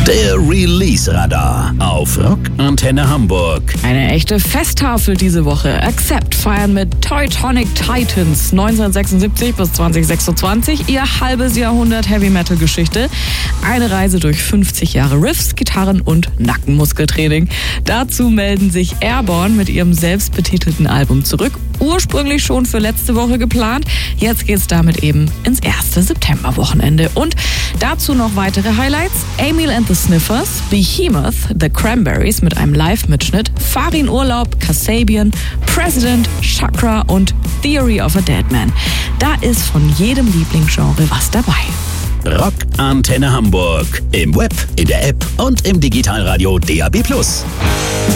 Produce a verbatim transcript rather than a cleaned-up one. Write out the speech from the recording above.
Der Release-Radar auf Rock Antenne Hamburg. Eine echte Festtafel diese Woche. Accept feiern mit Teutonic Titans neunzehnhundertsechsundsiebzig bis zweitausendsechsundzwanzig ihr halbes Jahrhundert Heavy-Metal-Geschichte. Eine Reise durch fünfzig Jahre Riffs, Gitarren und Nackenmuskeltraining. Dazu melden sich Airborne mit ihrem selbstbetitelten Album zurück. Ursprünglich schon für letzte Woche geplant. Jetzt geht's damit eben ins erste Septemberwochenende. Und dazu noch weitere Highlights. Emil and the Sniffers, Behemoth, The Cranberries mit einem Live-Mitschnitt, Farin Urlaub, Kasabian, President, Chakra und Theory of a Dead Man. Da ist von jedem Lieblingsgenre was dabei. Rock Antenne Hamburg. Im Web, in der App und im Digitalradio D A B plus.